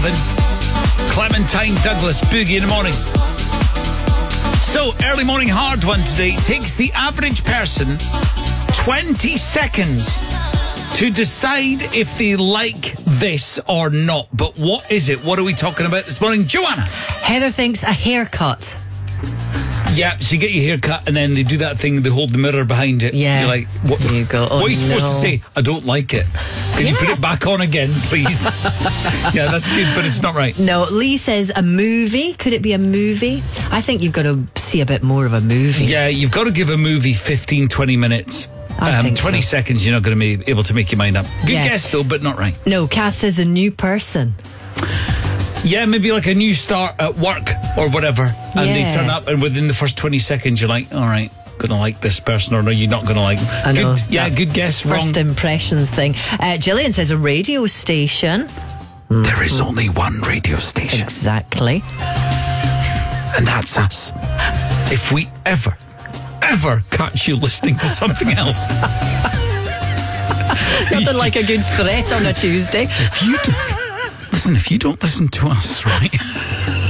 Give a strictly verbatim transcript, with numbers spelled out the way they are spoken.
eleven. Clementine Douglas, Boogie in the morning. So, early morning hard one today. It takes the average person twenty seconds to decide if they like this or not. But what is it? What are we talking about this morning? Joanna? Heather thinks a haircut. Yeah, so you get your hair cut and then they do that thing, they hold the mirror behind it. Yeah. You're like, what, There you go. Oh, what are you supposed no. to say? I don't like it. Can Yeah. you put it back on again, please? Yeah, that's good, but it's not right. No, Lee says a movie. Could it be a movie? I think you've got to see a bit more of a movie. Yeah, you've got to give a movie fifteen, twenty minutes. I think twenty so. seconds, you're not going to be able to make your mind up. Good Yeah. guess, though, but not right. No, Kath says a new person. Yeah, maybe like a new start at work or whatever. And Yeah. they turn up and within the first twenty seconds, you're like, all right, going to like this person or no, you're not going to like them. I know. Good, yeah, That good guess, wrong. First impressions thing. Uh, Gillian says a radio station. There is only one radio station. Exactly. And that's us. If we ever, ever catch you listening to something else. Nothing like a good threat on a Tuesday. If you do, listen, if you don't listen to us, right?